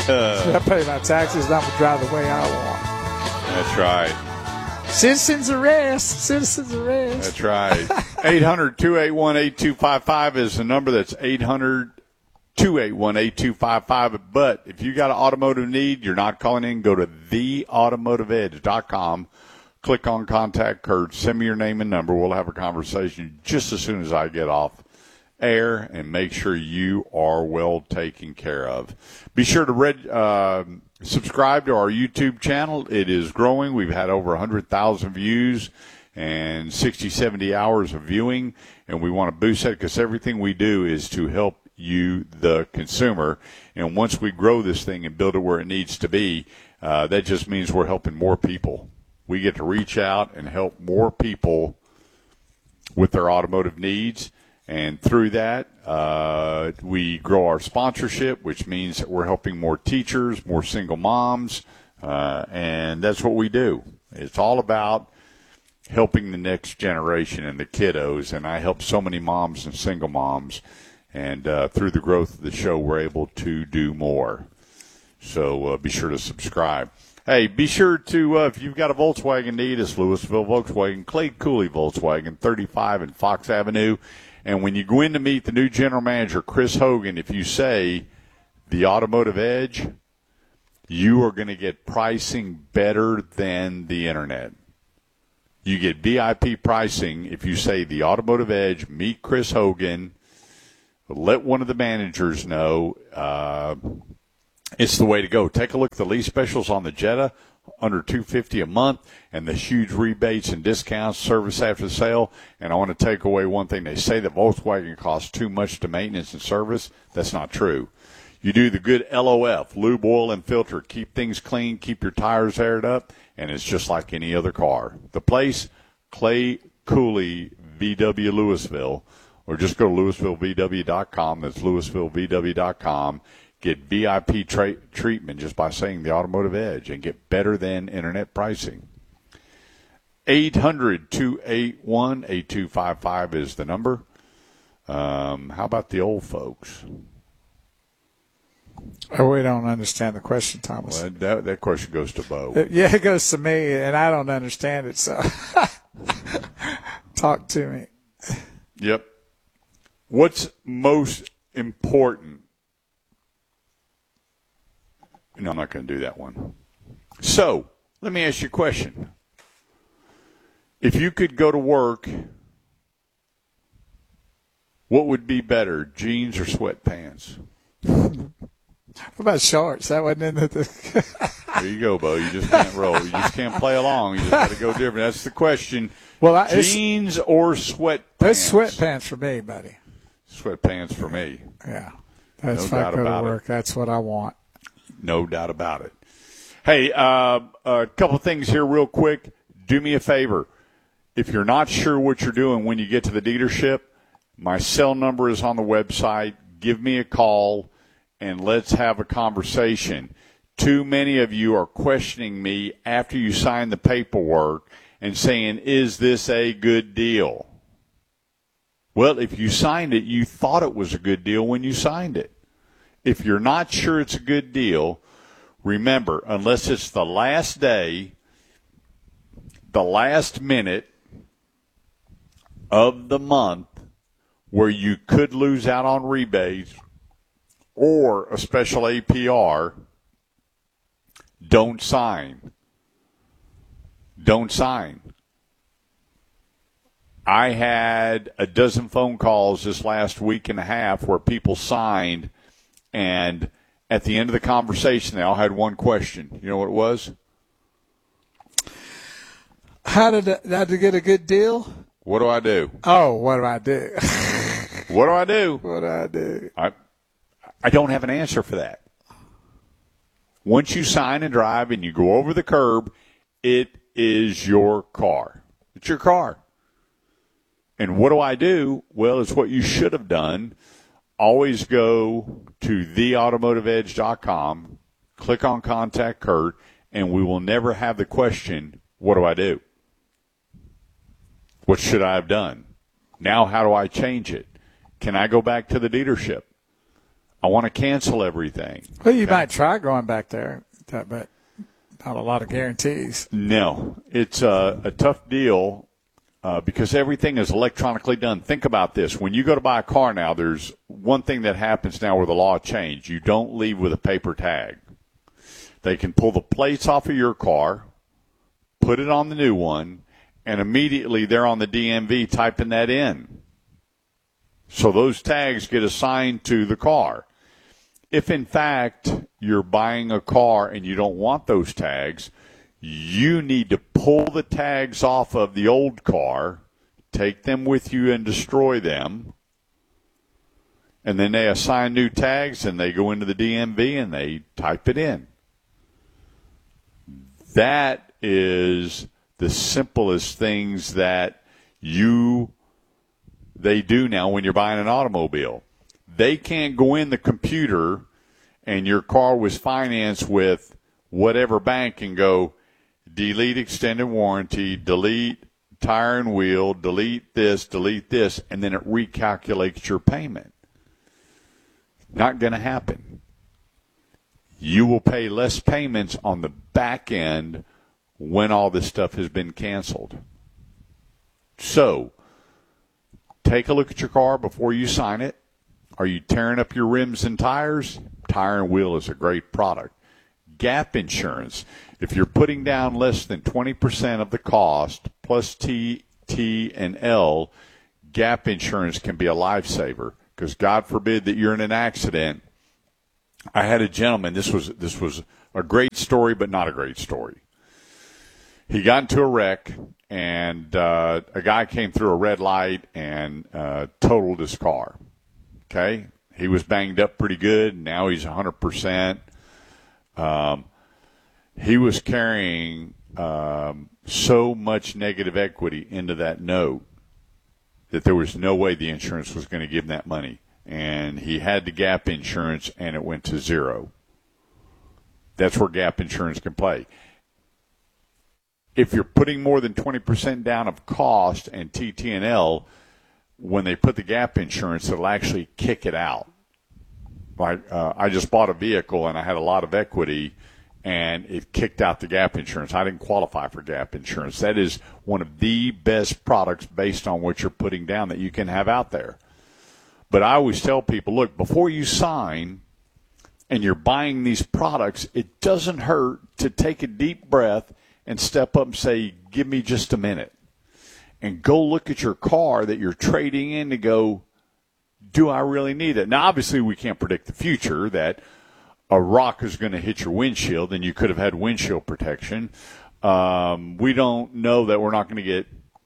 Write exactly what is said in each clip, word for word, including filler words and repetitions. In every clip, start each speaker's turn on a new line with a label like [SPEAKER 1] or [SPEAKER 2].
[SPEAKER 1] I pay my taxes, and I'm going to drive the way I want.
[SPEAKER 2] That's right.
[SPEAKER 1] Citizens arrest. Citizens arrest.
[SPEAKER 2] That's right. eight hundred, two eight one, eight two five five is the number. That's eight hundred, two eight one, eight two five five. But if you got an automotive need, you're not calling in, go to the automotive edge dot com. Click on Contact Kurt. Send me your name and number. We'll have a conversation just as soon as I get off air, and make sure you are well taken care of. Be sure to read, uh, subscribe to our YouTube channel. It is growing. We've had over one hundred thousand views and sixty, seventy hours of viewing, and we want to boost that because everything we do is to help you, the consumer. And once we grow this thing and build it where it needs to be, uh, that just means we're helping more people. We get to reach out and help more people with their automotive needs. And through that, uh, we grow our sponsorship, which means that we're helping more teachers, more single moms, uh, and that's what we do. It's all about helping the next generation and the kiddos, and I help so many moms and single moms, and uh, through the growth of the show, we're able to do more. So uh, be sure to subscribe. Hey, be sure to, uh, if you've got a Volkswagen need, it's Louisville Volkswagen, Clay Cooley Volkswagen, thirty-five and Fox Avenue. And when you go in to meet the new general manager, Chris Hogan, if you say the Automotive Edge, you are going to get pricing better than the Internet. You get V I P pricing if you say the Automotive Edge, meet Chris Hogan, let one of the managers know. Uh, it's the way to go. Take a look at the lease specials on the Jetta, under two hundred fifty dollars a month, and the huge rebates and discounts, service after the sale. And I want to take away one thing. They say that Volkswagen costs too much to maintenance and service. That's not true. You do the good L O F, lube, oil, and filter. Keep things clean, keep your tires aired up, and it's just like any other car. The place, Clay Cooley V W Louisville, or just go to Louisville V W dot com. That's Louisville V W dot com. Get V I P tra- treatment just by saying the Automotive Edge and get better than Internet pricing. eight hundred, two eight one, eight two five five is the number. Um, how about the old folks?
[SPEAKER 1] Oh, we don't understand the question, Thomas.
[SPEAKER 2] Well, that, that question goes to Bo.
[SPEAKER 1] Yeah, it goes to me, and I don't understand it, so talk to me.
[SPEAKER 2] Yep. What's most important? No, I'm not going to do that one. So, let me ask you a question. If you could go to work, what would be better, jeans or sweatpants?
[SPEAKER 1] What about shorts? That wasn't in the.
[SPEAKER 2] There you go, Bo. You just can't roll. You just can't play along. You just got to go different. That's the question.
[SPEAKER 1] Well, I,
[SPEAKER 2] jeans or sweatpants?
[SPEAKER 1] It's sweatpants for me, buddy.
[SPEAKER 2] Sweatpants for me.
[SPEAKER 1] Yeah. That's
[SPEAKER 2] No
[SPEAKER 1] if I
[SPEAKER 2] doubt
[SPEAKER 1] go to
[SPEAKER 2] about
[SPEAKER 1] work.
[SPEAKER 2] it.
[SPEAKER 1] That's what I want.
[SPEAKER 2] No doubt about it. Hey, uh, a couple things here real quick. Do me a favor. If you're not sure what you're doing when you get to the dealership, my cell number is on the website. Give me a call, and let's have a conversation. Too many of you are questioning me after you sign the paperwork and saying, is this a good deal? Well, if you signed it, you thought it was a good deal when you signed it. If you're not sure it's a good deal, remember, unless it's the last day, the last minute of the month where you could lose out on rebates or a special A P R, don't sign. Don't sign. I had a dozen phone calls this last week and a half where people signed, and at the end of the conversation, they all had one question. You know what it was?
[SPEAKER 1] How did I, did I get a good deal?
[SPEAKER 2] What do I do?
[SPEAKER 1] Oh, what do I do?
[SPEAKER 2] What do I do?
[SPEAKER 1] What do I do?
[SPEAKER 2] I, I don't have an answer for that. Once you sign and drive and you go over the curb, it is your car. It's your car. And what do I do? Well, it's what you should have done. Always go to the automotive edge dot com, click on Contact Kurt, and we will never have the question, what do I do? What should I have done? Now how do I change it? Can I go back to the dealership? I want to cancel everything.
[SPEAKER 1] Well, you
[SPEAKER 2] okay?
[SPEAKER 1] might try going back there, but not a lot of guarantees.
[SPEAKER 2] No, it's a, a tough deal uh, because everything is electronically done. Think about this. When you go to buy a car now, there's one thing that happens now where the law changed. You don't leave with a paper tag. They can pull the plates off of your car, put it on the new one, and immediately they're on the D M V typing that in. So those tags get assigned to the car. If, in fact, you're buying a car and you don't want those tags, you need to pull the tags off of the old car, take them with you and destroy them, and then they assign new tags and they go into the D M V and they type it in. That is the simplest things that you they do now when you're buying an automobile. They can't go in the computer and your car was financed with whatever bank and go delete extended warranty, delete tire and wheel, delete this, delete this, and then it recalculates your payment. Not going to happen. You will pay less payments on the back end when all this stuff has been canceled. So, take a look at your car before you sign it. Are you tearing up your rims and tires? Tire and Wheel is a great product. Gap insurance. If you're putting down less than twenty percent of the cost plus T, T, and L, gap insurance can be a lifesaver because God forbid that you're in an accident. I had a gentleman, this was this was a great story but not a great story. He got into a wreck, and uh, a guy came through a red light and uh, totaled his car. Okay? He was banged up pretty good. Now he's one hundred percent. Um, he was carrying um, so much negative equity into that note that there was no way the insurance was going to give him that money. And he had the gap insurance, and it went to zero. That's where gap insurance can play. If you're putting more than twenty percent down of cost and T T and L, when they put the gap insurance, it'll actually kick it out. Like uh, I just bought a vehicle, and I had a lot of equity, and it kicked out the gap insurance. I didn't qualify for gap insurance. That is one of the best products based on what you're putting down that you can have out there. But I always tell people, look, before you sign and you're buying these products, it doesn't hurt to take a deep breath and step up and say, give me just a minute. And go look at your car that you're trading in to go, do I really need it? Now, obviously, we can't predict the future, that a rock is going to hit your windshield and you could have had windshield protection. Um, we don't know that we're not going to get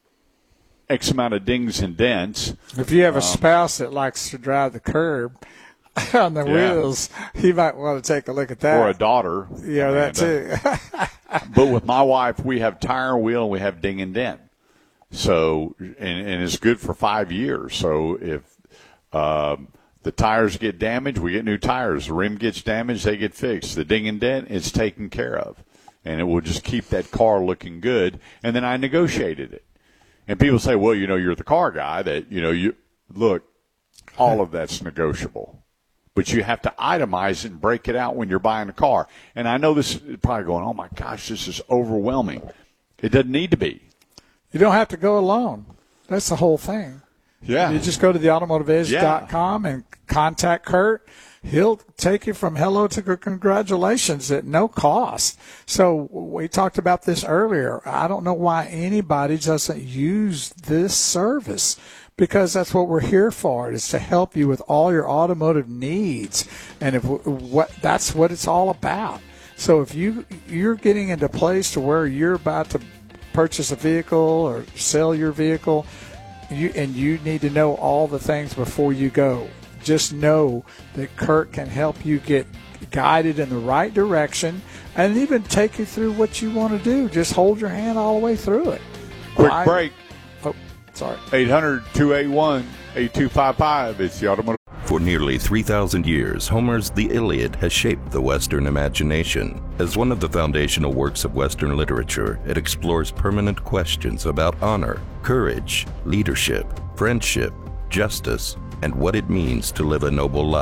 [SPEAKER 2] X amount of dings and dents.
[SPEAKER 1] If you have a
[SPEAKER 2] um,
[SPEAKER 1] spouse that likes to drive the curb on the
[SPEAKER 2] yeah.
[SPEAKER 1] wheels, you might want to take a look at that.
[SPEAKER 2] Or a daughter.
[SPEAKER 1] Yeah, that too.
[SPEAKER 2] Uh, but with my wife, we have tire and wheel and we have ding and dent. So, and, and it's good for five years. So if um, the tires get damaged, we get new tires. The rim gets damaged, they get fixed. The ding and dent is taken care of. And it will just keep that car looking good. And then I negotiated it. And people say, well, you know, you're the car guy that, you know, you look, all of that's negotiable. But you have to itemize it and break it out when you're buying a car. And I know this is probably going, oh, my gosh, this is overwhelming. It doesn't need to be.
[SPEAKER 1] You don't have to go alone. That's the whole thing.
[SPEAKER 2] Yeah.
[SPEAKER 1] You just go to the automotive edge dot com yeah. and contact Kurt. He'll take you from hello to congratulations at no cost. So we talked about this earlier. I don't know why anybody doesn't use this service, because that's what we're here for, is to help you with all your automotive needs. And if what that's what it's all about. So if you, you're getting into a place to where you're about to purchase a vehicle or sell your vehicle, you and you need to know all the things before you go. Just know that Kurt can help you get guided in the right direction and even take you through what you want to do. Just hold your hand all the way through it.
[SPEAKER 2] Quick
[SPEAKER 1] I,
[SPEAKER 2] break.
[SPEAKER 1] Oh, sorry.
[SPEAKER 2] eight hundred, two eight one, eight two five five. It's the Automotive.
[SPEAKER 3] For nearly three thousand years, Homer's The Iliad has shaped the Western imagination. As one of the foundational works of Western literature, it explores permanent questions about honor, courage, leadership, friendship, justice, and what it means to live a noble life.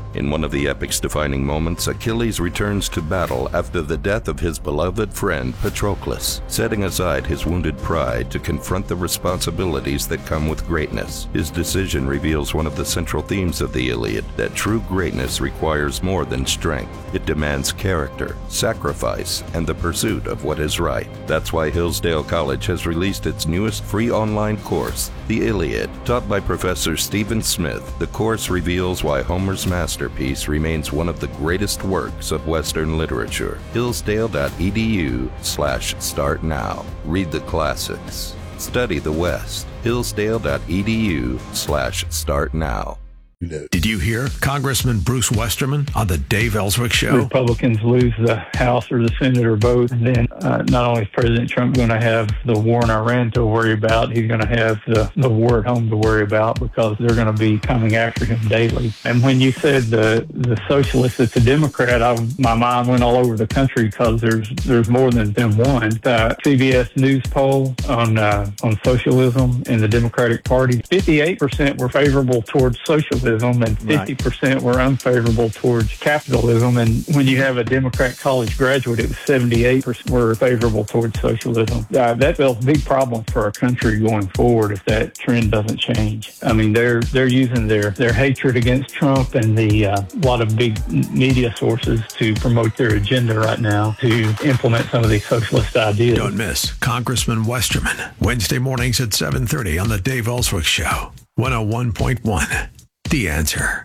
[SPEAKER 3] In one of the epic's defining moments, Achilles returns to battle after the death of his beloved friend Patroclus, setting aside his wounded pride to confront the responsibilities that come with greatness. His decision reveals one of the central themes of the Iliad, that true greatness requires more than strength. It demands character, sacrifice, and the pursuit of what is right. That's why Hillsdale College has released its newest free online course, The Iliad. Taught by Professor Stephen Smith, the course reveals why Homer's masterpiece remains one of the greatest works of Western literature. Hillsdale.edu slash start now. Read the classics. Study the West. Hillsdale.edu slash start now.
[SPEAKER 4] Did you hear Congressman Bruce Westerman on the Dave Ellswick Show?
[SPEAKER 5] Republicans lose the House or the Senate or both, and then uh, not only is President Trump going to have the war in Iran to worry about, he's going to have the, the war at home to worry about, because they're going to be coming after him daily. And when you said the the socialist that's a Democrat, I, my mind went all over the country, because there's there's more than, than one. Uh, C B S News poll on uh, on socialism in the Democratic Party, fifty-eight percent were favorable towards socialism, and fifty percent right. were unfavorable towards capitalism. And when you have a Democrat college graduate, it was seventy-eight percent were favorable towards socialism. Uh, that spells a big problem for our country going forward if that trend doesn't change. I mean, they're they're using their, their hatred against Trump and the uh, lot of big media sources to promote their agenda right now to implement some of these socialist ideas.
[SPEAKER 4] Don't miss Congressman Westerman, Wednesday mornings at seven thirty on the Dave Ellswick Show, one oh one point one. The Answer.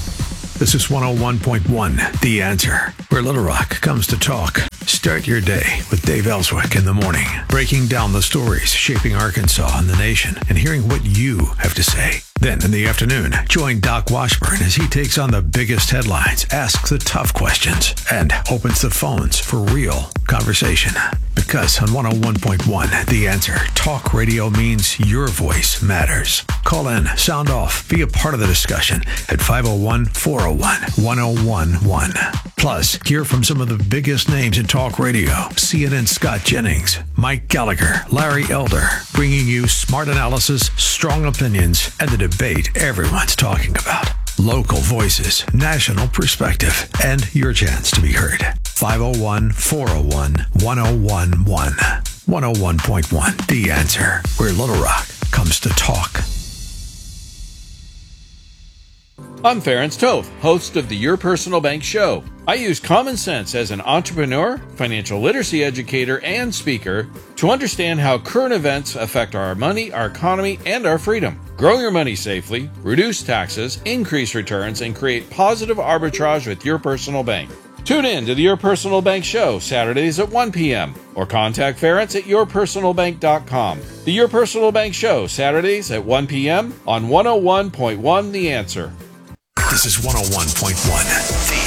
[SPEAKER 4] This is one oh one point one, The Answer, where Little Rock comes to talk. Start your day with Dave Ellswick in the morning, breaking down the stories shaping Arkansas and the nation, and hearing what you have to say. Then in the afternoon, join Doc Washburn as he takes on the biggest headlines, asks the tough questions, and opens the phones for real conversation. Because on one oh one point one, The Answer, talk radio means your voice matters. Call in, sound off, be a part of the discussion at five oh one, four oh one, one oh one one. Plus, hear from some of the biggest names in talk radio. C N N's Scott Jennings, Mike Gallagher, Larry Elder, bringing you smart analysis, strong opinions, and the debate everyone's talking about. Local voices, national perspective, and your chance to be heard. five oh one, four oh one, one oh one one. one oh one point one, The Answer, where Little Rock comes to talk.
[SPEAKER 6] I'm Ference Toth, host of the Your Personal Bank Show. I use common sense as an entrepreneur, financial literacy educator, and speaker to understand how current events affect our money, our economy, and our freedom. Grow your money safely, reduce taxes, increase returns, and create positive arbitrage with Your Personal Bank. Tune in to the Your Personal Bank Show, Saturdays at one p.m. or contact Ference at your personal bank dot com. The Your Personal Bank Show, Saturdays at one p.m. on one oh one point one The Answer.
[SPEAKER 4] This is one oh one point one The